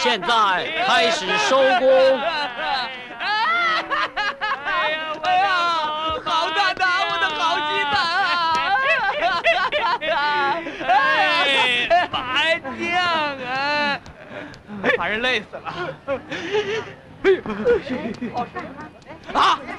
现在开始收工。 哎呀，好大的，我的好鸡蛋啊！哎，麻将啊，把人累死了。啊！